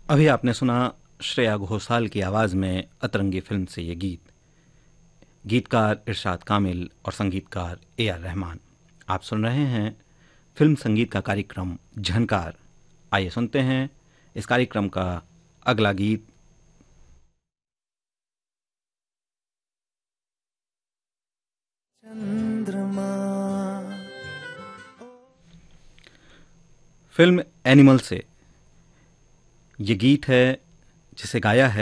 अभी आपने सुना श्रेया घोषाल की आवाज़ में अतरंगी फिल्म से ये गीत। गीतकार इरशाद कामिल और संगीतकार ए आर रहमान। आप सुन रहे हैं फिल्म संगीत का कार्यक्रम झनकार। आइए सुनते हैं इस कार्यक्रम का अगला गीत। चंद्रमा। फिल्म एनिमल से ये गीत है जिसे गाया है